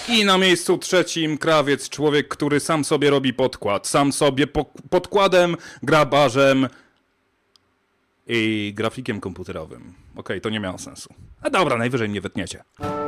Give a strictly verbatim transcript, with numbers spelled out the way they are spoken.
I na miejscu trzecim krawiec, człowiek, który sam sobie robi podkład. Sam sobie po podkładem, grabarzem i grafikiem komputerowym. Okej, okay, to nie miało sensu. A dobra, najwyżej mnie wytniecie.